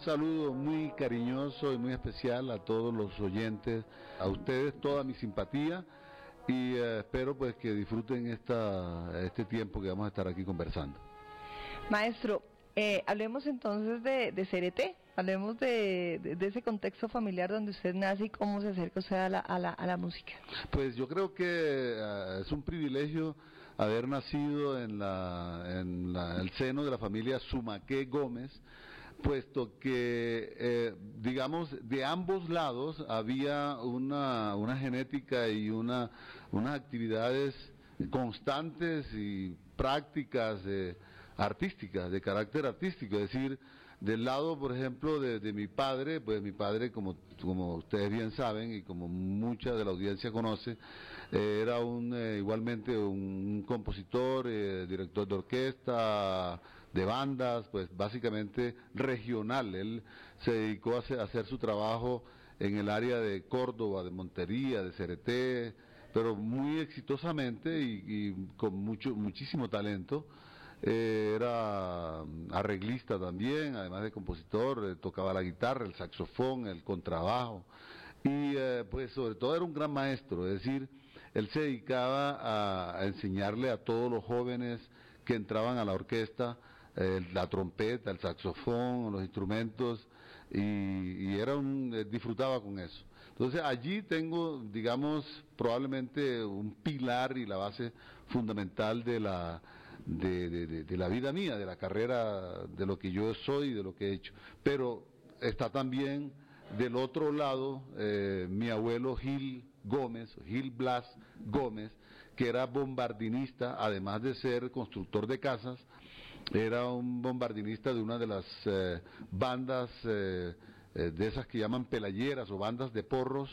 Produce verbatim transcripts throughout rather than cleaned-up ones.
saludo muy cariñoso y muy especial a todos los oyentes, a ustedes toda mi simpatía y eh, espero pues que disfruten esta, este tiempo que vamos a estar aquí conversando. Maestro, eh, hablemos entonces de, de C R T, hablemos de, de, de ese contexto familiar donde usted nace y cómo se acerca usted a la, a la, a la música. Pues yo creo que uh, es un privilegio haber nacido en, la, en la, el seno de la familia Sumaqué Gómez, puesto que, eh, digamos, de ambos lados había una, una genética y una, unas actividades constantes y prácticas eh, artísticas, de carácter artístico, es decir, del lado, por ejemplo, de, de mi padre, pues mi padre, como, como ustedes bien saben y como mucha de la audiencia conoce, eh, era un eh, igualmente un compositor, eh, director de orquesta, de bandas, pues básicamente regional. Él se dedicó a hacer, a hacer su trabajo en el área de Córdoba, de Montería, de C R T, pero muy exitosamente y, y con mucho muchísimo talento. Eh, era arreglista también, además de compositor, eh, tocaba la guitarra, el saxofón, el contrabajo y eh, pues sobre todo era un gran maestro, es decir, él se dedicaba a, a enseñarle a todos los jóvenes que entraban a la orquesta eh, la trompeta, el saxofón, los instrumentos y, y era un, eh, disfrutaba con eso. Entonces allí tengo, digamos, probablemente un pilar y la base fundamental de la de, de, de, de la vida mía, de la carrera, de lo que yo soy, de lo que he hecho. Pero está también del otro lado eh, mi abuelo Gil Gómez, Gil Blas Gómez, que era bombardinista, además de ser constructor de casas, era un bombardinista de una de las eh, bandas eh, de esas que llaman pelayeras o bandas de porros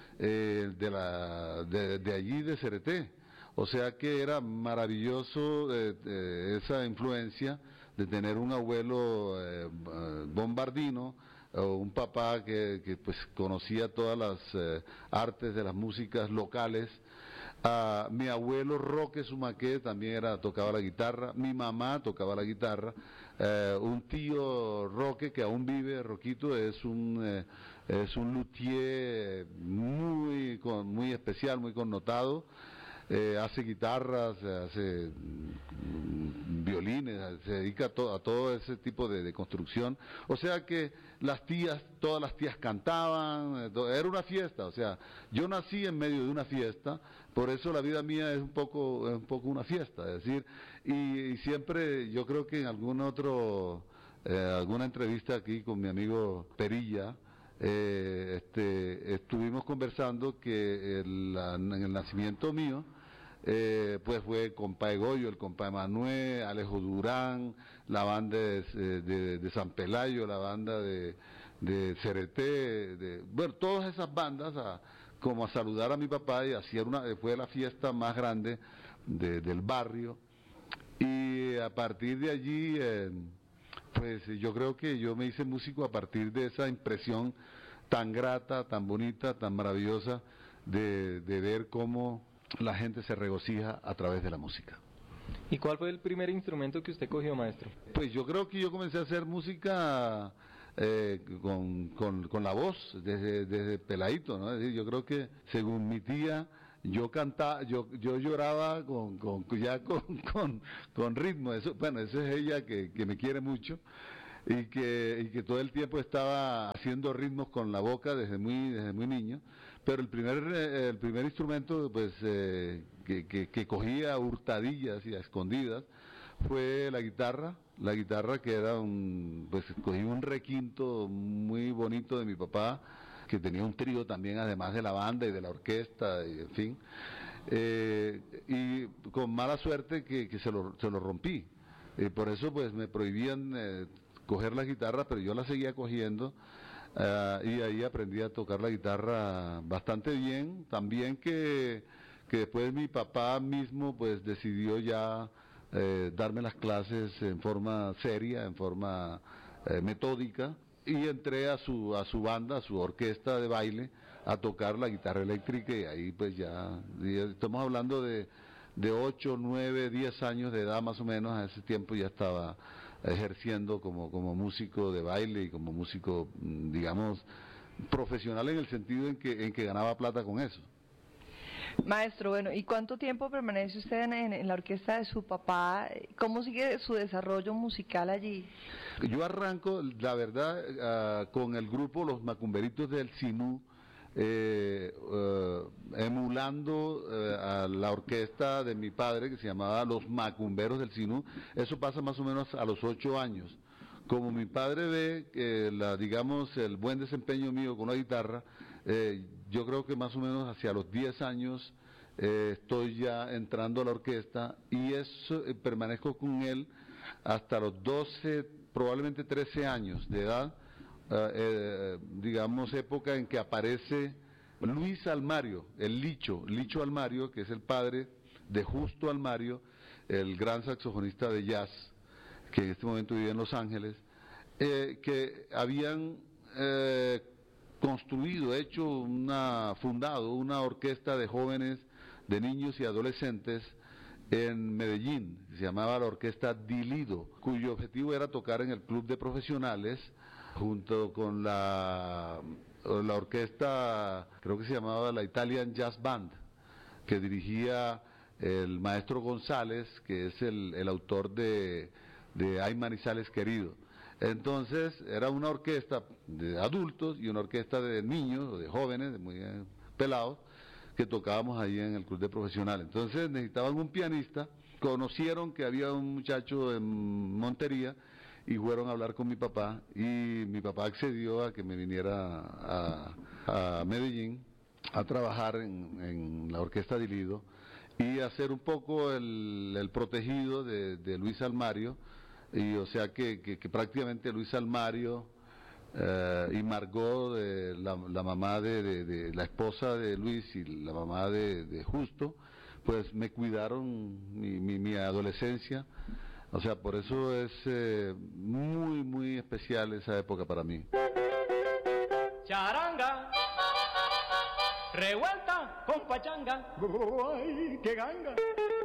eh, de, la, de, de allí de C R T. O sea que era maravilloso eh, eh, esa influencia de tener un abuelo eh, bombardino, o un papá que, que pues conocía todas las eh, artes de las músicas locales. Uh, mi abuelo Roque Sumaqué también era, tocaba la guitarra, mi mamá tocaba la guitarra, uh, un tío Roque que aún vive, Roquito, es un eh, es un luthier muy, con, muy especial, muy connotado. Eh, hace guitarras, hace mm, violines, se dedica a, to, a todo ese tipo de, de construcción. O sea que las tías, todas las tías cantaban, era una fiesta. O sea, yo nací en medio de una fiesta, por eso la vida mía es un poco, es un poco una fiesta. Es decir, y, y siempre yo creo que en algún otro, eh, alguna entrevista aquí con mi amigo Perilla, Eh, este, estuvimos conversando que el, en el nacimiento mío, eh, pues fue compa de Goyo, el compa de Manuel, Alejo Durán, la banda de, de, de San Pelayo, la banda de, de C R T, de, bueno, todas esas bandas a, como a saludar a mi papá y hacía una, fue la fiesta más grande de, del barrio y a partir de allí eh, pues yo creo que yo me hice músico a partir de esa impresión tan grata, tan bonita, tan maravillosa de, de ver cómo la gente se regocija a través de la música. ¿Y cuál fue el primer instrumento que usted cogió, maestro? Pues yo creo que yo comencé a hacer música eh, con, con, con la voz desde, desde peladito, ¿no? Es decir, yo creo que según mi tía yo cantaba, yo yo lloraba con, con ya con, con, con ritmo. Eso, bueno, esa es ella que, que me quiere mucho y que y que todo el tiempo estaba haciendo ritmos con la boca desde muy desde muy niño. Pero el primer eh, el primer instrumento pues eh, que, que, que cogía a hurtadillas y a escondidas fue la guitarra, la guitarra que era un, pues cogí un requinto muy bonito de mi papá, que tenía un trío también además de la banda y de la orquesta, y en fin, eh, y con mala suerte que, que se, lo, se lo rompí, eh, por eso pues me prohibían eh, coger la guitarra, pero yo la seguía cogiendo, uh, y ahí aprendí a tocar la guitarra bastante bien, también que, que después mi papá mismo pues decidió ya Eh, darme las clases en forma seria, en forma eh, metódica, y entré a su a su banda, a su orquesta de baile, a tocar la guitarra eléctrica, y ahí pues ya, estamos hablando de de ocho, nueve, diez años de edad más o menos, a ese tiempo ya estaba ejerciendo como, como músico de baile y como músico, digamos, profesional en el sentido en que, en que ganaba plata con eso. Maestro, bueno, ¿y cuánto tiempo permanece usted en, en, en la orquesta de su papá? ¿Cómo sigue su desarrollo musical allí? Yo arranco, la verdad, uh, con el grupo Los Macumberitos del Sinú, eh, uh, emulando uh, a la orquesta de mi padre, que se llamaba Los Macumberos del Sinú. Eso pasa más o menos a los ocho años. Como mi padre ve, eh, la, digamos, el buen desempeño mío con la guitarra, eh, yo creo que más o menos hacia los diez años eh, estoy ya entrando a la orquesta y eso eh, permanezco con él hasta los doce, probablemente trece años de edad, eh, eh, digamos, época en que aparece Luis Almario, el Licho, Licho Almario, que es el padre de Justo Almario, el gran saxofonista de jazz, que en este momento vive en Los Ángeles, eh, que habían eh, construido, hecho una, fundado una orquesta de jóvenes, de niños y adolescentes en Medellín, se llamaba la Orquesta Dilido, cuyo objetivo era tocar en el club de profesionales, junto con la, la orquesta, creo que se llamaba la Italian Jazz Band, que dirigía el maestro González, que es el, el autor de, de Ay Manizales Querido. Entonces era una orquesta de adultos y una orquesta de niños, de jóvenes, de muy eh, pelados, que tocábamos ahí en el club de profesionales. Entonces necesitaban un pianista, conocieron que había un muchacho en Montería y fueron a hablar con mi papá y mi papá accedió a que me viniera a, a Medellín a trabajar en, en la orquesta de Lido y hacer un poco el, el protegido de, de Luis Almario. Y o sea que, que, que prácticamente Luis Almario eh, y Margot, eh, la, la mamá de, de, de la esposa de Luis y la mamá de, de Justo, pues me cuidaron mi, mi, mi adolescencia. O sea, por eso es eh, muy, muy especial esa época para mí. Charanga, revuelta con pachanga, ¡ay, qué ganga!